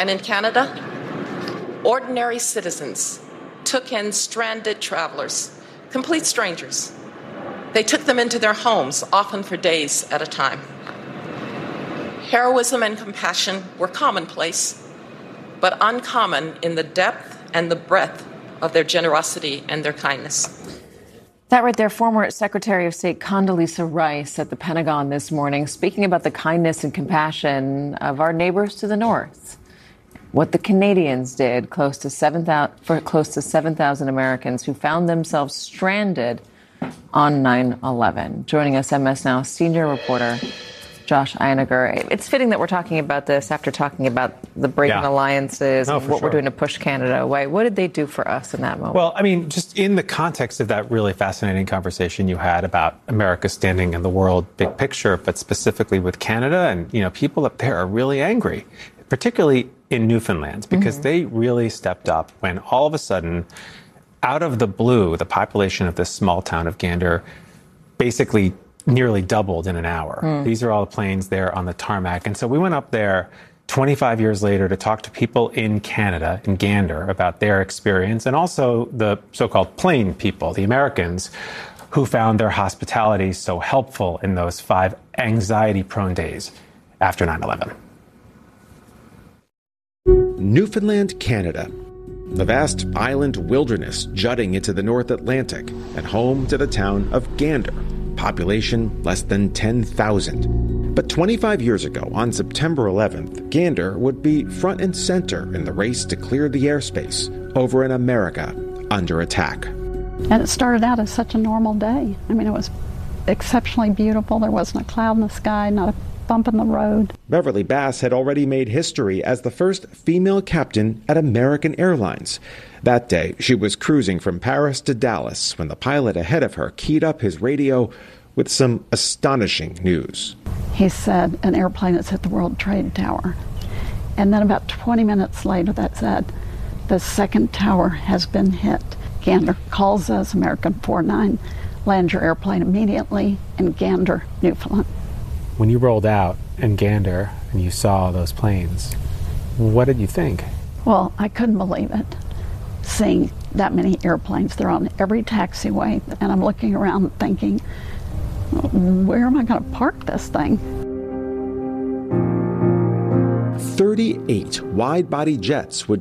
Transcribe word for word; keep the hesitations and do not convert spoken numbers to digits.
And in Canada, ordinary citizens took in stranded travelers, complete strangers. They took them into their homes, often for days at a time. Heroism and compassion were commonplace, but uncommon in the depth and the breadth of their generosity and their kindness. That right there, former Secretary of State Condoleezza Rice at the Pentagon this morning, speaking about the kindness and compassion of our neighbors to the north. What the Canadians did close to seven thousand, for close to seven thousand Americans who found themselves stranded on nine eleven. Joining us, M S Now senior reporter Josh Einiger. It's fitting that we're talking about this after talking about the breaking yeah. alliances no, and what sure. we're doing to push Canada away. What did they do for us in that moment? Well, I mean, just in the context of that really fascinating conversation you had about America standing in the world big picture, but specifically with Canada, and, you know, people up there are really angry, particularly in Newfoundland, because mm-hmm. they really stepped up when all of a sudden, out of the blue, the population of this small town of Gander basically nearly doubled in an hour. Mm. These are all the planes there on the tarmac. And so we went up there twenty-five years later to talk to people in Canada, in Gander, about their experience, and also the so-called plain people, the Americans, who found their hospitality so helpful in those five anxiety-prone days after nine eleven. Newfoundland, Canada. The vast island wilderness jutting into the North Atlantic and home to the town of Gander. Population less than ten thousand. But twenty-five years ago, on September eleventh, Gander would be front and center in the race to clear the airspace over an America under attack. And it started out as such a normal day. I mean, it was exceptionally beautiful. There wasn't a cloud in the sky, not a bump in the road. Beverly Bass had already made history as the first female captain at American Airlines. That day, she was cruising from Paris to Dallas when the pilot ahead of her keyed up his radio with some astonishing news. He said, an airplane has hit the World Trade Tower. And then about twenty minutes later, that said, the second tower has been hit. Gander calls us, American four nine, land your airplane immediately in Gander, Newfoundland. When you rolled out in Gander and you saw those planes, what did you think? Well, I couldn't believe it. Seeing that many airplanes, they're on every taxiway, and I'm looking around thinking, where am I going to park this thing? thirty-eight wide-body jets would